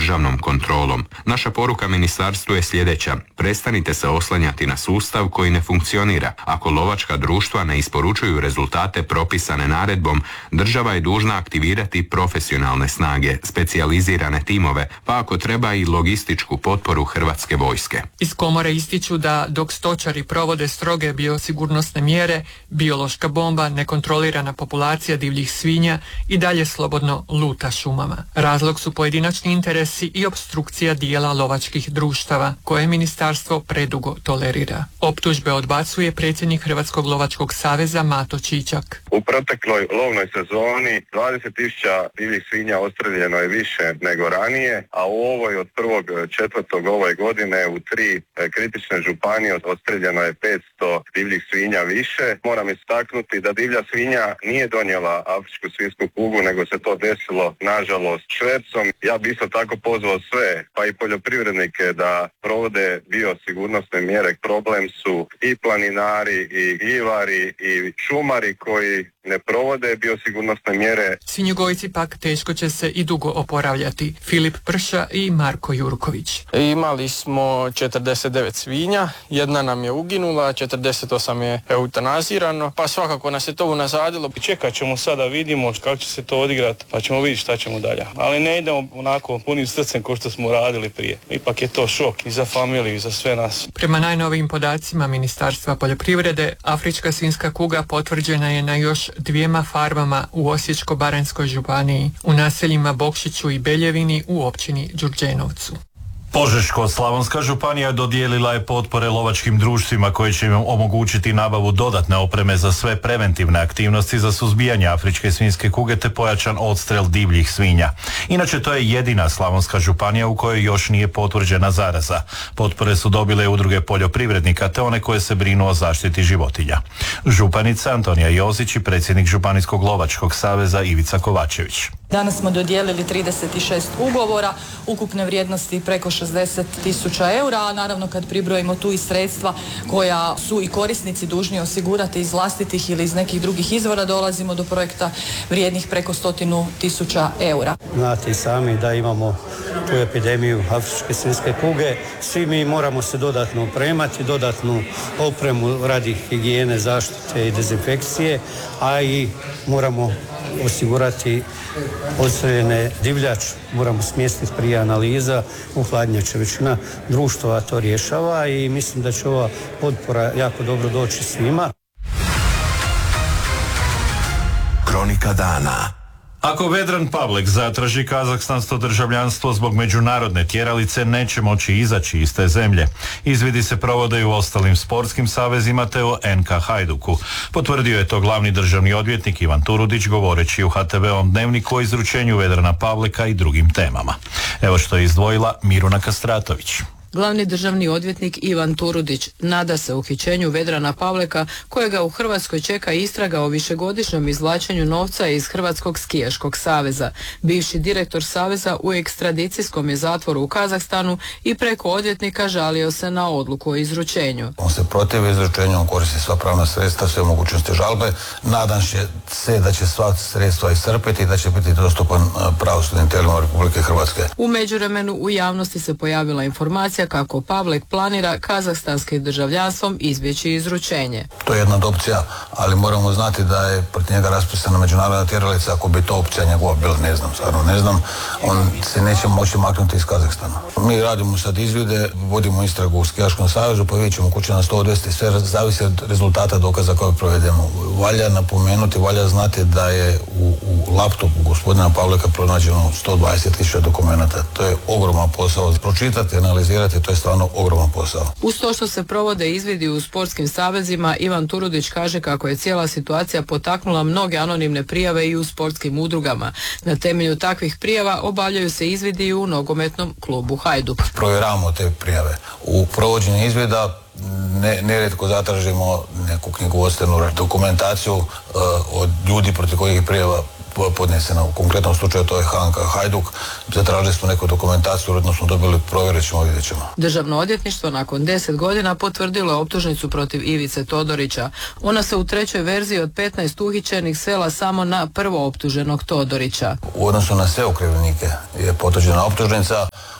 državnom kontrolom. Naša poruka ministarstvu je sljedeća: prestanite se oslanjati na sustav koji ne funkcionira. Ako lovačka društva ne isporučuju rezultate propisane naredbom, država je dužna aktivirati profesionalne snage, specijalizirane timove, pa ako treba i logističku potporu Hrvatske vojske. Iz komore ističu da dok stočari provode stroge biosigurnosne mjere, biološka bomba, nekontrolirana populacija divljih svinja i dalje slobodno luta šumama. Razlog su pojedinačni interesi i opstrukcija dijela lovačkih društava, koje ministarstvo predugo tolerira. Optužbe odbacuje predsjednik Hrvatskog lovačkog saveza Mato Čičak. U protekloj lovnoj sezoni 20.000 divljih svinja odstreljeno je više nego ranije, a u ovoj od 1.4. ove godine u 3 kritične županije odstreljeno je 500 divljih svinja više. Moram istaknuti da divlja svinja nije donijela afričku svinjsku kugu, nego se to desilo nažalost švercom. Ja bih isto tako pozvao sve, pa i poljoprivrednike, da provode biosigurnosne mjere. Problem su i planinari, i gljivari, i šumari koji ne provode biosigurnosne mjere. Svinjogojci pak teško će se i dugo oporavljati. Filip Prša i Marko Jurković. Imali smo 49 svinja, jedna nam je uginula, 48 je eutanazirano, pa svakako nas je to unazadilo. Čekat ćemo sada, vidimo kako će se to odigrati, pa ćemo vidjeti šta ćemo dalje. Ali ne idemo onako punim srcem kao što smo radili prije. Ipak je to šok i za familiju i za sve nas. Prema najnovijim podacima Ministarstva poljoprivrede, afrička svinjska kuga potvrđena je na još 2 farmama u Osječko-baranjskoj županiji, u naseljima Bokšiću i Beljevini u općini Đurđenovcu. Požeško-slavonska županija dodijelila je potpore lovačkim društvima koje će im omogućiti nabavu dodatne opreme za sve preventivne aktivnosti za suzbijanje afričke svinjske kuge te pojačan odstrel divljih svinja. Inače, to je jedina slavonska županija u kojoj još nije potvrđena zaraza. Potpore su dobile udruge poljoprivrednika te one koje se brinu o zaštiti životinja. Županica Antonija Jozić i predsjednik Županijskog lovačkog saveza Ivica Kovačević. Danas smo dodijelili 36 ugovora, ukupne vrijednosti preko 60.000 eura, a naravno kad pribrojimo tu i sredstva koja su i korisnici dužni osigurati iz vlastitih ili iz nekih drugih izvora, dolazimo do projekta vrijednih preko 100.000 eura. Znate i sami da imamo tu epidemiju afričke svinjske kuge. Svi mi moramo se dodatno opremati, dodatnu opremu radi higijene, zaštite i dezinfekcije, a i moramo osigurati odstreljene divljač, moramo smjestiti prije analiza u hladnjače. Većina društva to rješava i mislim da će ova potpora jako dobro doći svima. Kronika dana. Ako Vedran Pavlek zatraži kazahstansko državljanstvo zbog međunarodne tjeralice, neće moći izaći iz te zemlje. Izvidi se provode i u ostalim sportskim savezima te u NK Hajduku. Potvrdio je to glavni državni odvjetnik Ivan Turudić govoreći u HTV-ovom dnevniku o izručenju Vedrana Pavleka i drugim temama. Evo što je izdvojila Miruna Kastratović. Glavni državni odvjetnik Ivan Turudić nada se uhićenju Vedrana Pavleka, kojega u Hrvatskoj čeka istraga o višegodišnjem izvlačenju novca iz Hrvatskog skijaškog saveza. Bivši direktor saveza u ekstradicijskom je zatvoru u Kazahstanu i preko odvjetnika žalio se na odluku o izručenju. On se protivi izručenju, on koristi sva pravna sredstva, sve mogućnosti žalbe. Nadam se da će sva sredstva iscrpiti i da će biti dostupan pravosudnim tijelima Republike Hrvatske. U međuvremenu u javnosti se pojavila informacija kako Pavlek planira kazahstanskim državljanstvom izbjeći izručenje. To je jedna od opcija, ali moramo znati da je protiv njega raspisana međunarodna tjeralica. Ako bi to opcija njegova bila, ne znam, stvarno ne znam, on se neće moći maknuti iz Kazahstana. Mi radimo sad izvide, vodimo istragu u Skijaškom savezu, pa vidjet ćemo kuće nas to odvesti, sve zavisi od rezultata dokaza koje provedemo. Valja napomenuti, valja znati da je u laptopu gospodina Pavleka pronađeno 120.000 dokumenata. To je ogroman posao. Pročitati, analizirati, to je stvarno ogroman posao. Uz to što se provode izvidi u sportskim savezima, Ivan Turudić kaže kako je cijela situacija potaknula mnoge anonimne prijave i u sportskim udrugama. Na temelju takvih prijava obavljaju se izvidi i u nogometnom klubu Hajduk. Provjeravamo te prijave. U provođenju izvida nerijetko zatražimo neku knjigovodstvenu dokumentaciju od ljudi protiv kojih je prijava podnesena. U konkretnom slučaju to je HNK Hajduk. Zatražili smo neku dokumentaciju, uredno smo dobili, provjerit ćemo, vidjet ćemo. Državno odvjetništvo nakon 10 godina potvrdilo je optužnicu protiv Ivice Todorića. Ona se u trećoj verziji od 15 uhićenih svela samo na prvo optuženog Todorića. U odnosu na sve okrivljenike je potvrđena optužnica.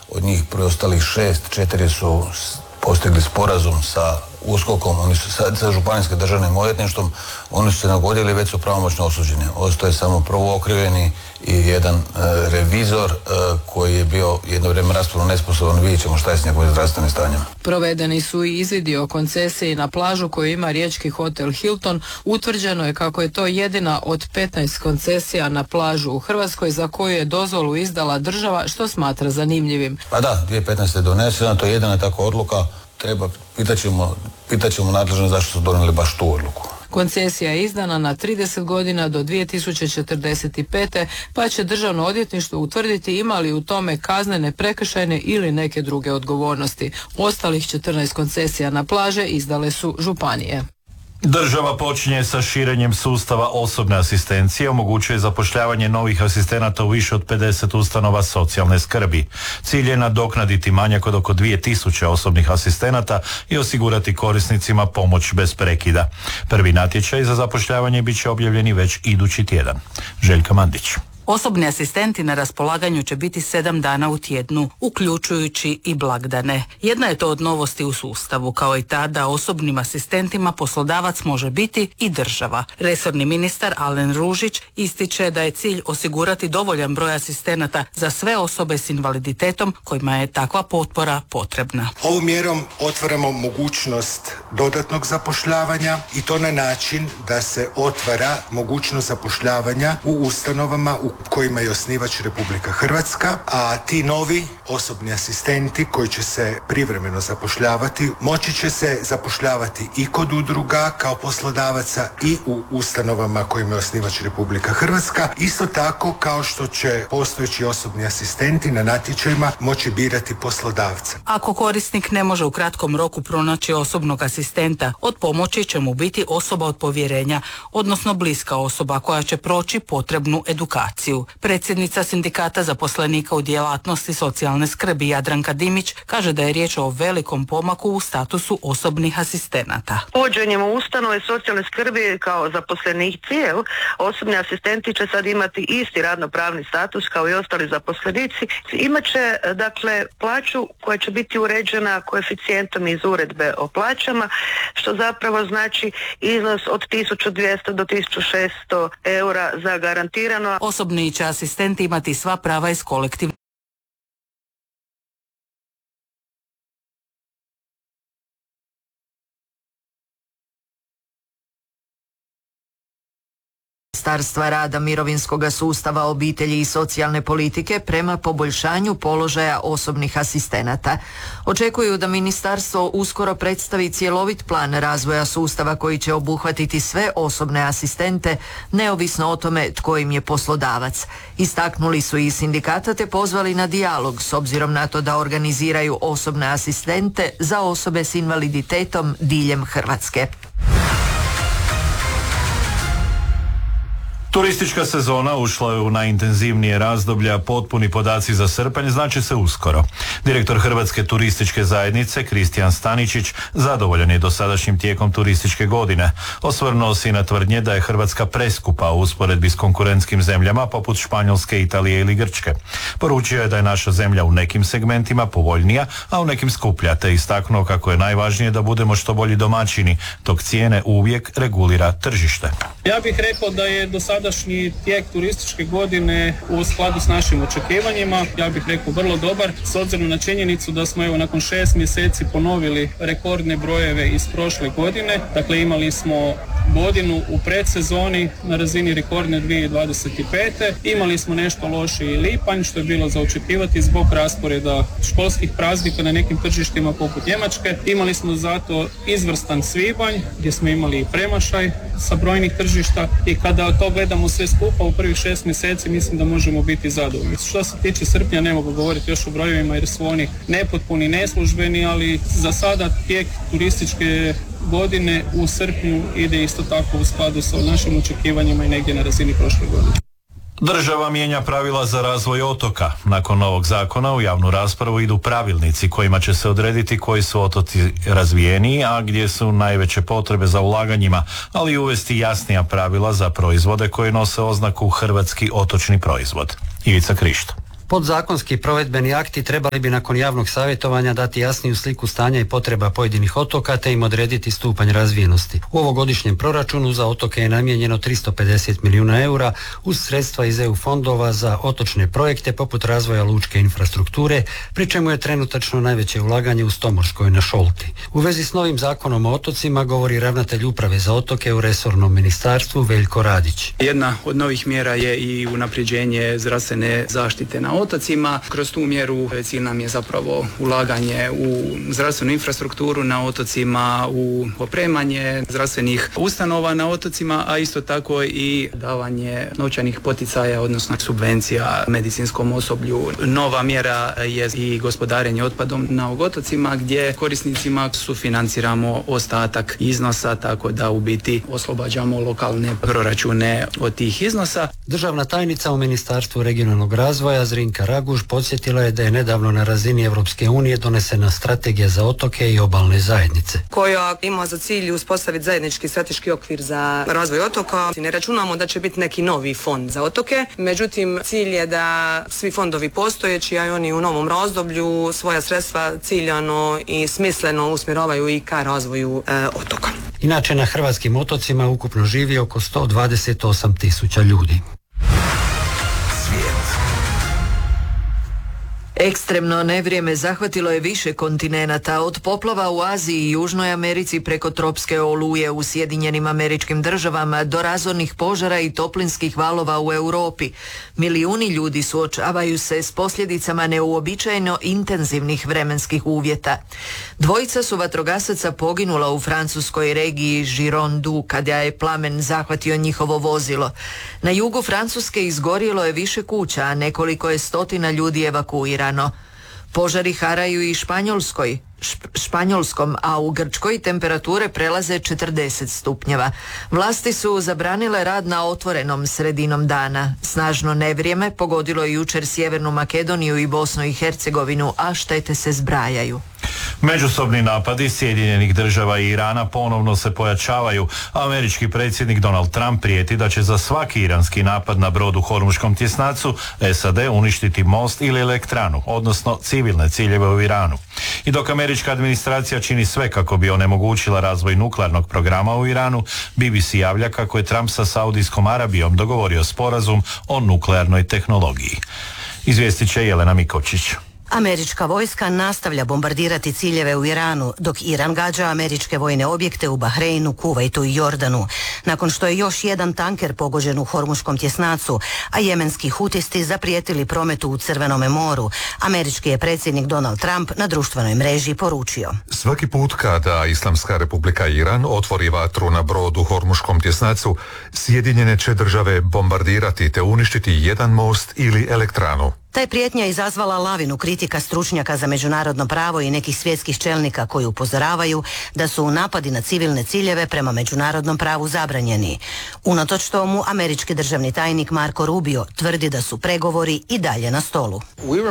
od njih preostalih 6, 4 su postigli sporazum sa USKOK-om, oni su sa županijskim državnim odvjetništvom, oni su se nagodili, već su pravomoćno osuđeni. Ostaje samo prvo okrivljeni i jedan revizor koji je bio jedno vrijeme raspravno nesposoban, vidjet ćemo šta je s njegovim zdravstvenim stanjem. Provedeni su i izvidi o koncesiji na plažu koju ima riječki hotel Hilton. Utvrđeno je kako je to jedina od 15 koncesija na plažu u Hrvatskoj za koju je dozvolu izdala država, što smatra zanimljivim. Pa da, 2015. je donesena, to je jedina takva odluka. Pitat ćemo nadležno zašto su donijeli baš tu odluku. Koncesija je izdana na 30 godina do 2045. pa će državno odvjetništvo utvrditi ima li u tome kaznene, prekršajne ili neke druge odgovornosti. Ostalih 14 koncesija na plaže izdale su županije. Država počinje sa širenjem sustava osobne asistencije, omogućuje zapošljavanje novih asistenata u više od 50 ustanova socijalne skrbi. Cilj je nadoknaditi manjak od oko 2000 osobnih asistenata i osigurati korisnicima pomoć bez prekida. Prvi natječaj za zapošljavanje bit će objavljeni već idući tjedan. Željka Mandić. Osobni asistenti na raspolaganju će biti 7 dana u tjednu, uključujući i blagdane. Jedna je to od novosti u sustavu, kao i ta da osobnim asistentima poslodavac može biti i država. Resorni ministar Alen Ružić ističe da je cilj osigurati dovoljan broj asistenata za sve osobe s invaliditetom kojima je takva potpora potrebna. Ovom mjerom otvaramo mogućnost dodatnog zapošljavanja i to na način da se otvara mogućnost zapošljavanja u ustanovama u kojima je osnivač Republika Hrvatska, a ti novi osobni asistenti koji će se privremeno zapošljavati moći će se zapošljavati i kod udruga kao poslodavaca i u ustanovama kojima je osnivač Republika Hrvatska, isto tako kao što će postojeći osobni asistenti na natječajima moći birati poslodavca. Ako korisnik ne može u kratkom roku pronaći osobnog asistenta, od pomoći će mu biti osoba od povjerenja, odnosno bliska osoba koja će proći potrebnu edukaciju. Predsjednica sindikata zaposlenika u djelatnosti socijalne skrbi Jadranka Dimić kaže da je riječ o velikom pomaku u statusu osobnih asistenata. Uvođenjem u ustanove socijalne skrbi kao zaposlenici, osobni asistenti će sad imati isti radnopravni status kao i ostali zaposlenici. Imaće dakle plaću koja će biti uređena koeficijentom iz uredbe o plaćama, što zapravo znači iznos od 1200 do 1600 eura za garantirano. Osobni će asistenti imati sva prava iz kolektivnog Ministarstva rada, mirovinskog sustava, obitelji i socijalne politike prema poboljšanju položaja osobnih asistenata. Očekuju da ministarstvo uskoro predstavi cjelovit plan razvoja sustava koji će obuhvatiti sve osobne asistente, neovisno o tome tko im je poslodavac. Istaknuli su i sindikata te pozvali na dijalog s obzirom na to da organiziraju osobne asistente za osobe s invaliditetom diljem Hrvatske. Turistička sezona ušla je u najintenzivnije razdoblja, potpuni podaci za srpanj znače se uskoro. Direktor Hrvatske turističke zajednice Kristijan Staničić zadovoljan je dosadašnjim tijekom turističke godine. Osvrnuo se i na tvrdnje da je Hrvatska preskupa u usporedbi s konkurentskim zemljama poput Španjolske, Italije ili Grčke. Poručio je da je naša zemlja u nekim segmentima povoljnija, a u nekim skuplja, te istaknuo kako je najvažnije da budemo što bolji domaćini, dok cijene uvijek regulira tržište. Ja bih rekao da je dosadašnji tijek turističke godine u skladu s našim očekivanjima, ja bih rekao vrlo dobar, s obzirom na činjenicu da smo nakon 6 mjeseci ponovili rekordne brojeve iz prošle godine. Dakle, imali smo godinu u predsezoni na razini rekordne 2025. Imali smo nešto lošiji lipanj, što je bilo za očekivati zbog rasporeda školskih praznika na nekim tržištima poput Njemačke. Imali smo zato izvrstan svibanj gdje smo imali i premašaj sa brojnih tržišta i kada to gledamo sve skupa u prvih 6 mjeseci mislim da možemo biti zadovoljni. Što se tiče srpnja ne mogu govoriti još o brojevima jer su oni nepotpuni, neslužbeni, ali za sada tijek turističke godine u srpnju ide isto tako u skladu sa našim očekivanjima i negdje na razini prošle godine. Država mijenja pravila za razvoj otoka. Nakon novog zakona u javnu raspravu idu pravilnici kojima će se odrediti koji su otoci razvijeniji, a gdje su najveće potrebe za ulaganjima, ali i uvesti jasnija pravila za proizvode koji nose oznaku hrvatski otočni proizvod. Ivica Krišto. Podzakonski provedbeni akti trebali bi nakon javnog savjetovanja dati jasniju sliku stanja i potreba pojedinih otoka te im odrediti stupanj razvijenosti. U ovogodišnjem proračunu za otoke je namijenjeno 350 milijuna eura uz sredstva iz EU fondova za otočne projekte poput razvoja lučke infrastrukture, pri čemu je trenutačno najveće ulaganje u Stomorskoj na Šolti. U vezi s novim zakonom o otocima govori ravnatelj uprave za otoke u resornom ministarstvu Veljko Radić. Jedna od novih mjera je i unapređenje zdravstvene zaštite na otocima. Kroz tu mjeru cilj nam je zapravo ulaganje u zdravstvenu infrastrukturu na otocima, u opremanje zdravstvenih ustanova na otocima, a isto tako i davanje novčanih poticaja, odnosno subvencija medicinskom osoblju. Nova mjera je i gospodarenje otpadom na otocima gdje korisnicima sufinanciramo ostatak iznosa, tako da u biti oslobađamo lokalne proračune od tih iznosa. Državna tajnica u Ministarstvu regionalnog razvoja Zrinka Raguž podsjetila je da je nedavno na razini Europske unije donesena strategija za otoke i obalne zajednice, koja ima za cilj uspostaviti zajednički strateški okvir za razvoj otoka. Ne računamo da će biti neki novi fond za otoke, međutim cilj je da svi fondovi postojeći, a i oni u novom razdoblju svoja sredstva ciljano i smisleno usmjeravaju i ka razvoju otoka. Inače na hrvatskim otocima ukupno živi oko 128.000 ljudi. Ekstremno nevrijeme zahvatilo je više kontinenata, od poplava u Aziji i Južnoj Americi preko tropske oluje u Sjedinjenim Američkim Državama do razornih požara i toplinskih valova u Europi. Milijuni ljudi suočavaju se s posljedicama neuobičajeno intenzivnih vremenskih uvjeta. Dvojica su vatrogasaca poginula u francuskoj regiji Girondu kada je plamen zahvatio njihovo vozilo. Na jugu Francuske izgorjelo je više kuća, a nekoliko je stotina ljudi evakuirano. Požari haraju i Španjolskom, a u Grčkoj temperature prelaze 40 stupnjeva. Vlasti su zabranile rad na otvorenom sredinom dana. Snažno nevrijeme pogodilo je jučer Sjevernu Makedoniju i Bosnu i Hercegovinu, a štete se zbrajaju. Međusobni napadi Sjedinjenih Država i Irana ponovno se pojačavaju. Američki predsjednik Donald Trump prijeti da će za svaki iranski napad na brod u Hormuškom tjesnacu SAD uništiti most ili elektranu, odnosno civilne ciljeve u Iranu. I dok američka administracija čini sve kako bi onemogućila razvoj nuklearnog programa u Iranu, BBC javlja kako je Trump sa Saudijskom Arabijom dogovorio sporazum o nuklearnoj tehnologiji. Izvijestit će Jelena Mikovčić. Američka vojska nastavlja bombardirati ciljeve u Iranu, dok Iran gađa američke vojne objekte u Bahreinu, Kuvajtu i Jordanu. Nakon što je još jedan tanker pogođen u Hormuškom tjesnacu, a jemenski hutisti zaprijetili prometu u Crvenome moru, američki je predsjednik Donald Trump na društvenoj mreži poručio: svaki put kada Islamska republika Iran otvori vatru na brod u Hormuškom tjesnacu, Sjedinjene će države bombardirati te uništiti jedan most ili elektranu. Ta je prijetnja izazvala lavinu kritika stručnjaka za međunarodno pravo i nekih svjetskih čelnika koji upozoravaju da su napadi na civilne ciljeve prema međunarodnom pravu zabranjeni. Unatoč tomu, američki državni tajnik Marco Rubio tvrdi da su pregovori i dalje na stolu.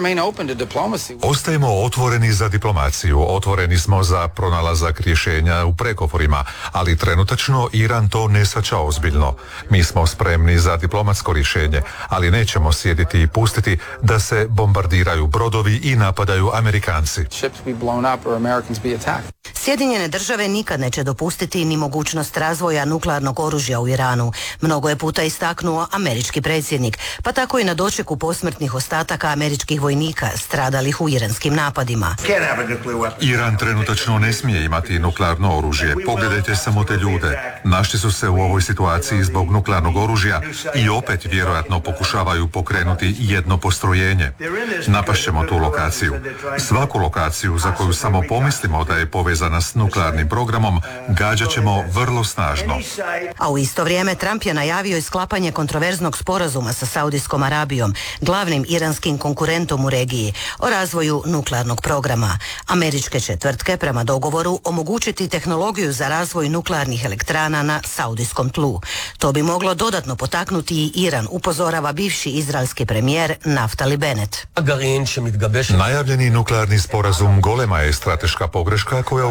Ostajemo otvoreni za diplomaciju, otvoreni smo za pronalazak rješenja u pregovorima, ali trenutačno Iran to ne shvaća ozbiljno. Mi smo spremni za diplomatsko rješenje, ali nećemo sjediti i pustiti da se bombardiraju brodovi i napadaju Amerikanci. Sjedinjene države nikad neće dopustiti ni mogućnost razvoja nuklearnog oružja u Iranu. Mnogo je puta istaknuo američki predsjednik, pa tako i na dočeku posmrtnih ostataka američkih vojnika stradalih u iranskim napadima. Iran trenutačno ne smije imati nuklearno oružje. Pogledajte samo te ljude. Našli su se u ovoj situaciji zbog nuklearnog oružja i opet vjerojatno pokušavaju pokrenuti jedno postrojenje. Napašćemo tu lokaciju. Svaku lokaciju za koju samo pomislimo da je povezana s nuklearnim programom gađat ćemo vrlo snažno. A u isto vrijeme Trump je najavio i sklapanje kontroverznog sporazuma sa Saudijskom Arabijom, glavnim iranskim konkurentom u regiji, o razvoju nuklearnog programa. Američke će tvrtke prema dogovoru omogućiti tehnologiju za razvoj nuklearnih elektrana na saudijskom tlu. To bi moglo dodatno potaknuti i Iran, upozorava bivši izraelski premijer Naftali Bennett. Najavljeni nuklearni sporazum golema je strateška pogreška koja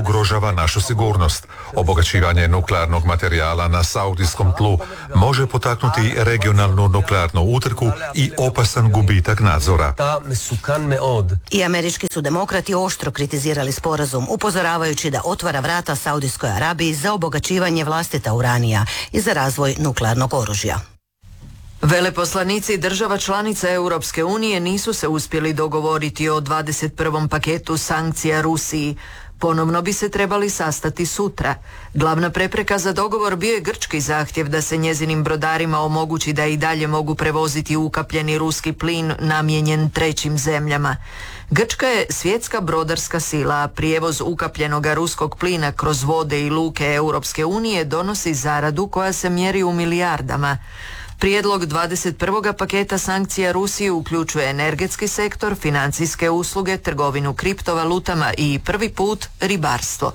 ugrožava našu sigurnost. Obogaćivanje nuklearnog materijala na saudijskom tlu može potaknuti regionalnu nuklearnu utrku i opasan gubitak nadzora. I američki su demokrati oštro kritizirali sporazum, upozoravajući da otvara vrata Saudijskoj Arabiji za obogaćivanje vlastita uranija i za razvoj nuklearnog oružja. Veleposlanici država članica Europske unije nisu se uspjeli dogovoriti o 21. paketu sankcija Rusiji. Ponovno bi se trebali sastati sutra. Glavna prepreka za dogovor bio je grčki zahtjev da se njezinim brodarima omogući da i dalje mogu prevoziti ukapljeni ruski plin namijenjen trećim zemljama. Grčka je svjetska brodarska sila, a prijevoz ukapljenoga ruskog plina kroz vode i luke Europske unije donosi zaradu koja se mjeri u milijardama. Prijedlog 21. paketa sankcija Rusiji uključuje energetski sektor, financijske usluge, trgovinu kriptovalutama i prvi put ribarstvo.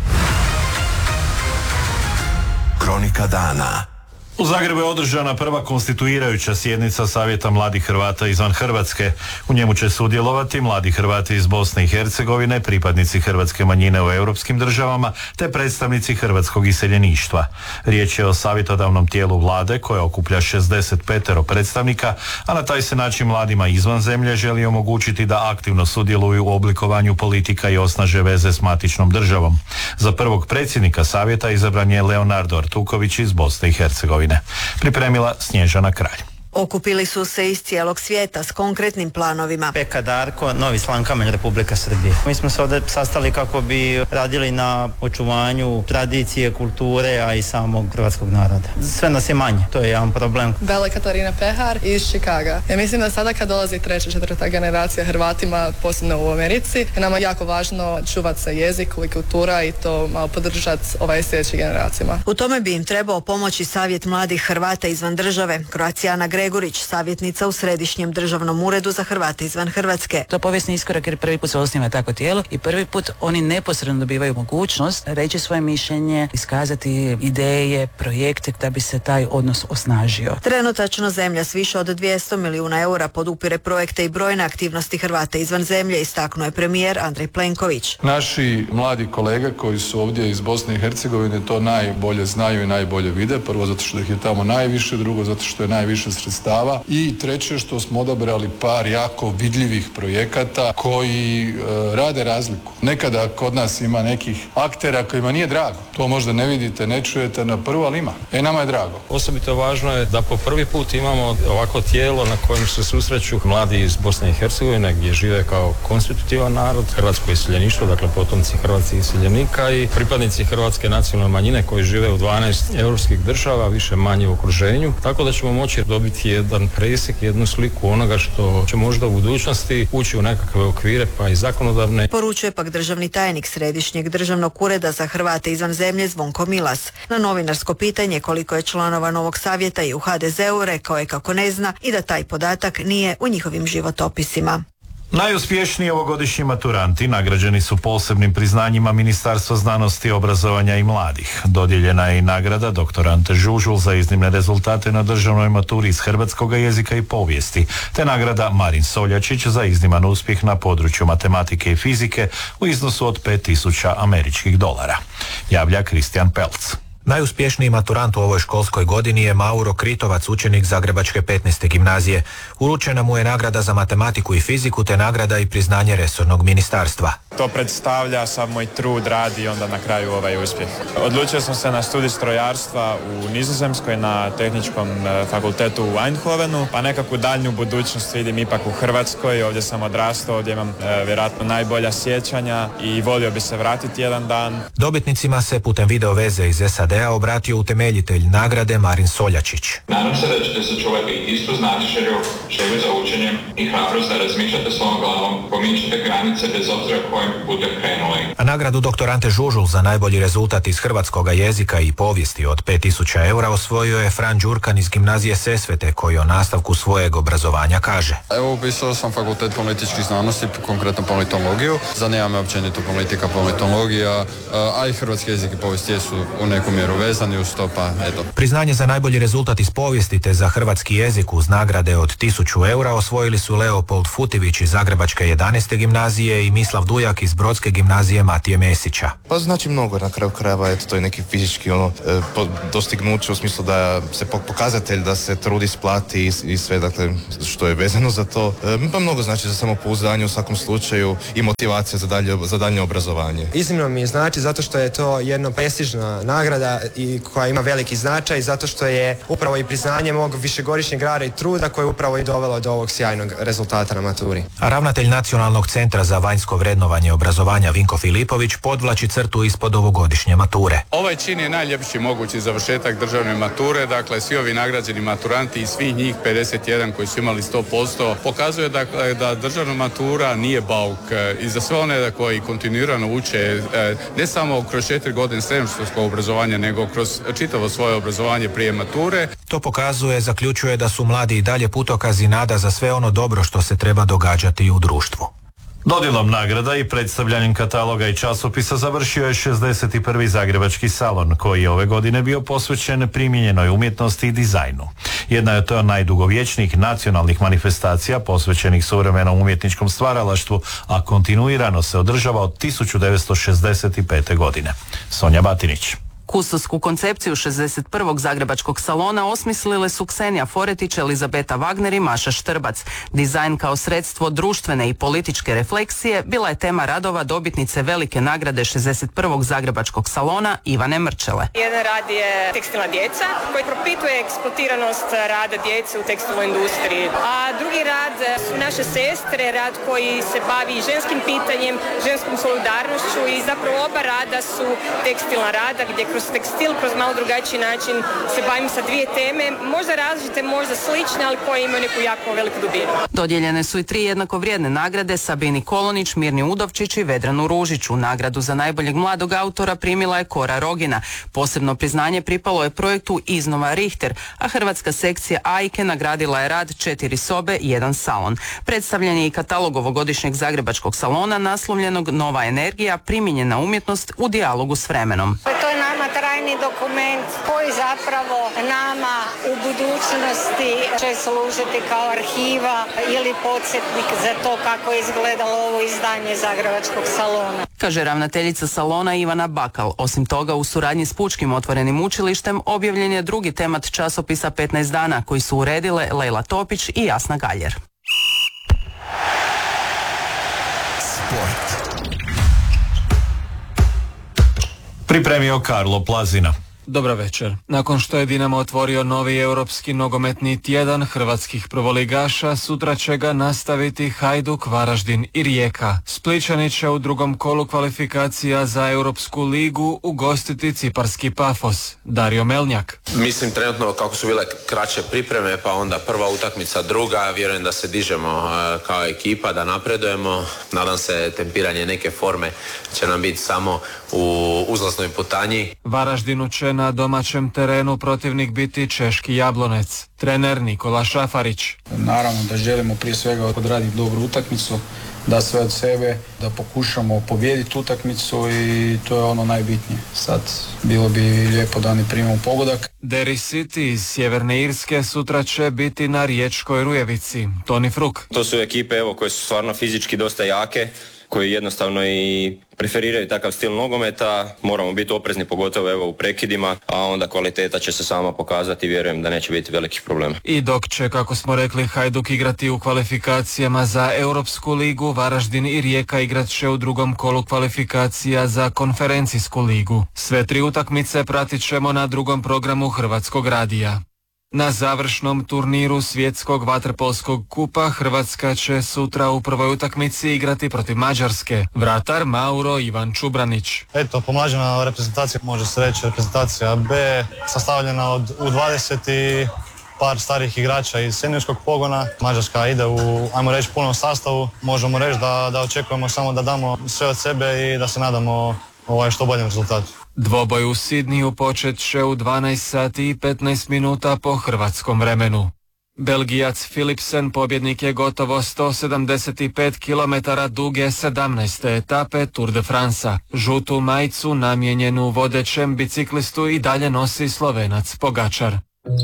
Kronika dana. U Zagrebu je održana prva konstituirajuća sjednica Savjeta mladih Hrvata izvan Hrvatske. U njemu će sudjelovati mladi Hrvati iz Bosne i Hercegovine, pripadnici hrvatske manjine u europskim državama, te predstavnici hrvatskog iseljeništva. Riječ je o savjetodavnom tijelu vlade koje okuplja 65 predstavnika, a na taj se način mladima izvan zemlje želi omogućiti da aktivno sudjeluju u oblikovanju politika i osnaže veze s matičnom državom. Za prvog predsjednika savjeta izabran je Leonardo Artuković iz Bosne i Hercegovine. Pripremila Snježana Kralj. Okupili su se iz cijelog svijeta s konkretnim planovima. Peka Darko, Novi Slankamen, Republika Srbije. Mi smo se ovdje sastali kako bi radili na očuvanju tradicije, kulture, a i samog hrvatskog naroda. Sve nas je manje, to je jedan problem. Bela Katarina Pehar iz Chicaga. Ja mislim da sada kad dolazi treća, četvrta generacija Hrvatima, posebno u Americi, je nama jako važno čuvati se jezik i kultura i to malo podržati sljedećim generacijama. U tome bi im trebao pomoći Savjet mladih Hrvata izvan države. Kroacijana Gregorić, savjetnica u Središnjem državnom uredu za Hrvate izvan Hrvatske. To je povijesni iskorak jer prvi put se osniva takvo tijelo i prvi put oni neposredno dobivaju mogućnost reći svoje mišljenje, iskazati ideje, projekte da bi se taj odnos osnažio. Trenutačno zemlja s više od 200 milijuna eura podupire projekte i brojne aktivnosti Hrvata izvan zemlje, istaknuo je premijer Andrej Plenković. Naši mladi kolege koji su ovdje iz Bosne i Hercegovine to najbolje znaju i najbolje vide. Prvo zato što ih je tamo najviše, drugo zato što je najviše sredstava i treće što smo odabrali par jako vidljivih projekata koji rade razliku. Nekada kod nas ima nekih aktera kojima nije drago. To možda ne vidite, ne čujete na prvu, ali ima. Nama je drago. Osobito važno je da po prvi put imamo ovako tijelo na kojem se susreću mladi iz Bosne i Hercegovine gdje žive kao konstitutivan narod, hrvatsko iseljeništvo, dakle potomci hrvatskih iseljenika i pripadnici hrvatske nacionalne manjine koji žive u 12 europskih država, više manje u okruženju. Tako da ćemo moći dobiti jedan presjek, jednu sliku onoga što će možda u budućnosti ući u nekakve okvire pa i zakonodavne. Poručuje pak državni tajnik Središnjeg državnog ureda za Hrvate izvan zemlje Zvonko Milas. Na novinarsko pitanje koliko je članova novog savjeta i u HDZ-u rekao je kako ne zna i da taj podatak nije u njihovim životopisima. Najuspješniji ovogodišnji maturanti nagrađeni su posebnim priznanjima Ministarstva znanosti, obrazovanja i mladih. Dodijeljena je i nagrada dr. Ante Žužul za iznimne rezultate na državnoj maturi iz hrvatskog jezika i povijesti, te nagrada Marin Soljačić za izniman uspjeh na području matematike i fizike u iznosu od $5.000 američkih. Javlja Kristijan Pelc. Najuspješniji maturant u ovoj školskoj godini je Mauro Kritovac, učenik Zagrebačke 15. gimnazije. Uručena mu je nagrada za matematiku i fiziku te nagrada i priznanje resornog ministarstva. To predstavlja sav moj trud, rad i onda na kraju ovaj uspjeh. Odlučio sam se na studij strojarstva u Nizozemskoj na Tehničkom fakultetu u Eindhovenu, pa nekakvu daljnju budućnost vidim ipak u Hrvatskoj. Ovdje sam odrastao, ovdje imam vjerojatno najbolja sjećanja i volio bi se vratiti jedan dan. Dobitnicima se putem video veze iz SAD-a obratio utemeljitelj nagrade Marin Soljačić. Nadam se da ćete sačuvati istu znatiželju, želju za učenjem i hrabrost da razmišljate svojom glavom, pomičite granice bez obzira kojim putem krenuli. A nagradu dr. Ante Žužul za najbolji rezultat iz hrvatskoga jezika i povijesti od €5.000 osvojio je Fran Đurkan iz gimnazije Sesvete, koji o nastavku svojeg obrazovanja kaže. Evo, upisao sam fakultet političkih znanosti, konkretno politologiju. Zanima me općenito politika, politologija, a i hrvatski jezik i povijest jesu u nekom mjeru vezani uz to, pa eto. Priznanje za najbolji rezultat iz povijesti te za hrvatski jezik uz nagrade od €1.000 osvojili su Leopold Futivić iz Zagrebačke 11. gimnazije i Mislav Dujak uzorak iz Brodske gimnazije Matije Mesića. Pa znači mnogo na kraju krajeva, eto, to je neki fizički dostignuće u smislu da se pokazatelj da se trudi isplati i sve, dakle, što je vezano za to. Pa mnogo znači za samopouzdanje u svakom slučaju i motivacija za dalje obrazovanje. Iznimno mi znači zato što je to jedna prestižna nagrada i koja ima veliki značaj, zato što je upravo i priznanje mog višegodišnjeg rada i truda koje je upravo i dovelo do ovog sjajnog rezultata na maturi. A ravnatelj Nacionalnog centra za vanjsko vrednovanje obrazovanja Vinko Filipović podvlači crtu ispod ovogodišnje mature. Ovaj čin je najljepši mogući završetak državne mature, dakle svi ovi nagrađeni maturanti i svih njih 51 koji su imali 100% pokazuje dakle, da državna matura nije bauk i za sve one koji kontinuirano uče ne samo kroz 4 godine srednjoškolskog obrazovanja nego kroz čitavo svoje obrazovanje prije mature. To pokazuje, zaključuje da su mladi i dalje putokaz i nada za sve ono dobro što se treba događati u društvu. Dodjelom nagrada i predstavljanjem kataloga i časopisa završio je 61. Zagrebački salon, koji je ove godine bio posvećen primijenjenoj umjetnosti i dizajnu. Jedna je to najdugovječnijih nacionalnih manifestacija posvećenih suvremenom umjetničkom stvaralaštvu, a kontinuirano se održava od 1965. godine. Sonja Batinić. Kustosku koncepciju 61. Zagrebačkog salona osmislile su Ksenija Foretić, Elizabeta Wagner i Maša Štrbac. Dizajn kao sredstvo društvene i političke refleksije bila je tema radova dobitnice velike nagrade 61. Zagrebačkog salona Ivane Mrčele. Jedan rad je tekstilna djeca koji propituje eksploatiranost rada djece u tekstilnoj industriji. A drugi rad su naše sestre, rad koji se bavi ženskim pitanjem, ženskom solidarnošću i zapravo oba rada su tekstilna rada gdje kroz tekstil, kroz malo drugačiji način se bavim sa dvije teme, možda različite, možda slične, ali koje imaju neku jako veliku dubinu. Dodijeljene su i 3 jednako vrijedne nagrade Sabini Kolonić, Mirni Udovčić i Vedranu Ružiću. Nagradu za najboljeg mladog autora primila je Kora Rogina. Posebno priznanje pripalo je projektu Iznova Richter, a hrvatska sekcija AIKE nagradila je rad 4 sobe, 1 salon. Predstavljen je i katalog ovogodišnjeg Zagrebačkog salona naslovljenog Nova energija, primijenjena umjetnost u dijalogu s vremenom. To je nama trajni dokument koji zapravo nama u budućnosti će služiti kao arhiva ili podsjetnik za to kako je izgledalo ovo izdanje Zagrebačkog salona. Kaže ravnateljica salona Ivana Bakal. Osim toga, u suradnji s Pučkim otvorenim učilištem objavljen je drugi temat časopisa 15 dana koji su uredile Lejla Topić i Jasna Galjer. Sport. Pripremio Karlo Plazina. Dobra večer. Nakon što je Dinamo otvorio novi europski nogometni tjedan hrvatskih prvoligaša, sutra će ga nastaviti Hajduk, Varaždin i Rijeka. Splićani će u drugom kolu kvalifikacija za Europsku ligu ugostiti ciparski Pafos. Dario Melnjak. Mislim trenutno kako su bile kraće pripreme, pa onda prva utakmica, druga, vjerujem da se dižemo kao ekipa, da napredujemo. Nadam se tempiranje neke forme će nam biti samo u uzlasnoj putanji. Varaždinu će na domaćem terenu protivnik biti češki Jablonec. Trener Nikola Šafarić. Naravno da želimo prije svega odraditi dobru utakmicu, da sve od sebe, da pokušamo pobijediti utakmicu i to je ono najbitnije. Sad bilo bi lijepo da ne primimo pogodak. Derry City iz Sjeverne Irske sutra će biti na Riječkoj Rujevici. Toni Fruk. To su ekipe koje su stvarno fizički dosta jake, koji jednostavno i preferiraju takav stil nogometa. Moramo biti oprezni, pogotovo u prekidima, a onda kvaliteta će se sama pokazati i vjerujem da neće biti velikih problema. I dok će, kako smo rekli, Hajduk igrati u kvalifikacijama za Europsku ligu, Varaždin i Rijeka igrat će u drugom kolu kvalifikacija za Konferencijsku ligu. Sve 3 utakmice pratit ćemo na drugom programu Hrvatskog radija. Na završnom turniru svjetskog vaterpolskog kupa Hrvatska će sutra u prvoj utakmici igrati protiv Mađarske. Vratar Mauro Ivan Čubranić. Eto, pomlađena reprezentacija, može se reći reprezentacija B, sastavljena od U20 i par starih igrača iz seniorskog pogona. Mađarska ide u, ajmo reći, punom sastavu. Možemo reći da očekujemo samo da damo sve od sebe i da se nadamo što boljem rezultatu. Dvoboj u Sidniju počet će u 12 sati i 15 minuta po hrvatskom vremenu. Belgijac Philipsen pobjednik je gotovo 175 km duge 17. etape Tour de France-a. Žutu majicu namijenjenu vodećem biciklistu i dalje nosi Slovenac Pogačar.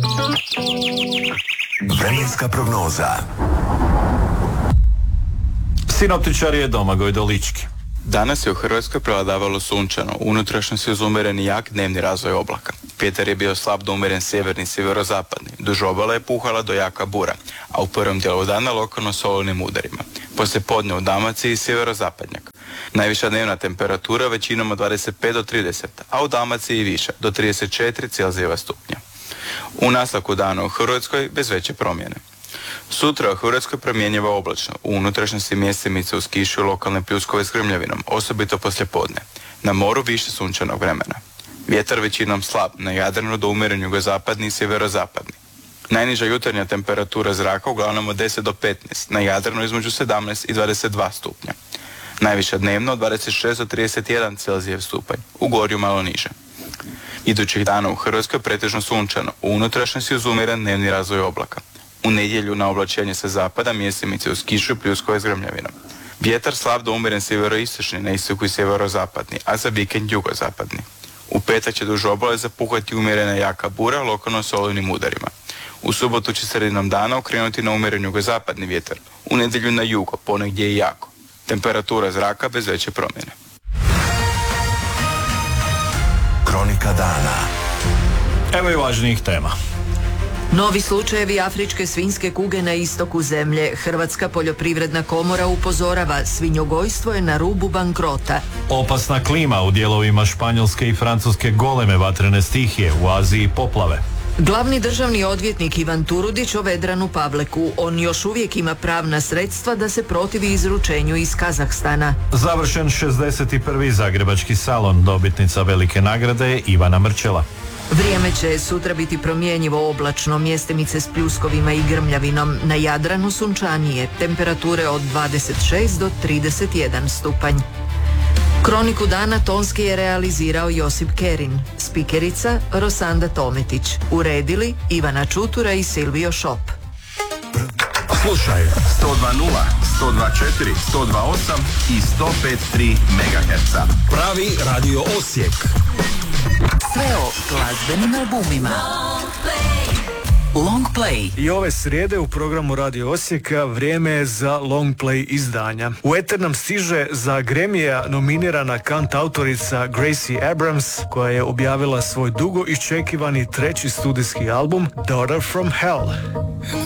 Vremenska prognoza. Sinoptičar je Domagoj Dolički. Danas je u Hrvatskoj prevladavalo sunčano, u unutrašnjosti uz umjereni jak dnevni razvoj oblaka. Vjetar je bio slab do umjeren sjeverni i sjeverozapadni. Duž obale je puhala do jaka bura, a u prvom dijelu dana lokalno s olujnim udarima. Poslije podne u Dalmaciji sjeverozapadnjak. Najviša dnevna temperatura većinom od 25 do 30, a u Dalmaciji i više, do 34 Celzijeva stupnja. U nastavku dana u Hrvatskoj bez veće promjene. Sutra u Hrvatskoj promjenjivo oblačno, u unutrašnjosti mjestimice uz kišu i lokalne pljuskove s grmljavinom, osobito poslije podne. Na moru više sunčanog vremena. Vjetar većinom slab, na Jadranu do umjeren jugozapadni i sjeverozapadni. Najniža jutarnja temperatura zraka uglavnom od 10 do 15, na Jadranu između 17 i 22 stupnja. Najviša dnevno od 26 do 31 Celzijev stupanj, u gorju malo niže. Idućih dana u Hrvatskoj pretežno sunčano, u unutrašnjosti uz umjeren dnevni razvoj oblaka. U nedjelju na oblačenje sa zapada mjestimice uz kišu i pljuskove s grmljavinom. Vjetar slab do umjeren sjeveroistočni, na istoku i sjeverozapadni, a za vikend jugozapadni. U petak će duž obale zapuhati umjerena jaka bura, lokalno s olujnim udarima. U subotu će sredinom dana okrenuti na umjeren jugozapadni vjetar. U nedjelju na jugo, ponegdje i jako. Temperatura zraka bez veće promjene. Kronika dana. Evo i važnijih tema. Novi slučajevi afričke svinjske kuge na istoku zemlje. Hrvatska poljoprivredna komora upozorava, svinjogojstvo je na rubu bankrota. Opasna klima u dijelovima Španjolske i Francuske, goleme vatrene stihije, u Aziji poplave. Glavni državni odvjetnik Ivan Turudić o Vedranu Pavleku. On još uvijek ima pravna sredstva da se protivi izručenju iz Kazahstana. Završen 61. Zagrebački salon, dobitnica velike nagrade je Ivana Mrčela. Vrijeme će sutra biti promjenjivo oblačno, mjestimice s pljuskovima i grmljavinom. Na Jadranu sunčanije, temperature od 26 do 31 stupanj. Kroniku dana tonski je realizirao Josip Kerin, spikerica Rosanda Tometić, uredili Ivana Čutura i Silvio Šop. Slušaj 102.0, 102.4, 102.8 i 105.3 MHz. Pravi radio Osijek. Sve o glazbenim albumima. Long Play. I ove srijede u programu Radio Osijeka vrijeme je za Long Play izdanja. U eter nam stiže za Grammy-a nominirana kantautorica Gracie Abrams, koja je objavila svoj dugo iščekivani treći studijski album Daughter from Hell.